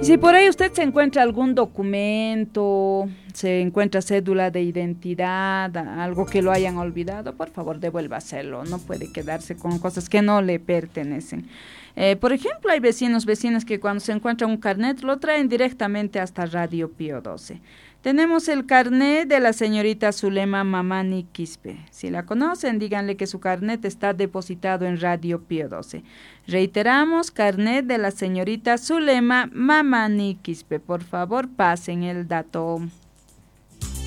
Si por ahí usted se encuentra algún documento, se encuentra cédula de identidad, algo que lo hayan olvidado, por favor devuélvaselo, no puede quedarse con cosas que no le pertenecen. Por ejemplo, hay vecinas que cuando se encuentran un carnet lo traen directamente hasta Radio Pío 12. Tenemos el carnet de la señorita Zulema Mamani Quispe. Si la conocen, díganle que su carnet está depositado en Radio Pío 12. Reiteramos, carnet de la señorita Zulema Mamani Quispe. Por favor, pasen el dato.